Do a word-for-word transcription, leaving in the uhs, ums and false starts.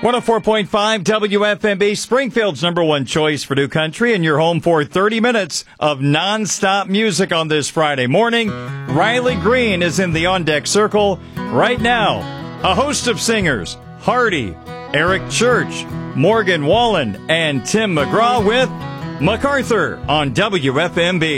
one oh four point five W F M B, Springfield's number one choice for new country, and your home for thirty minutes of nonstop music on this Friday morning. Riley Green is in the on-deck circle right now. A host of singers, Hardy, Eric Church, Morgan Wallen, and Tim McGraw with MacArthur on W F M B.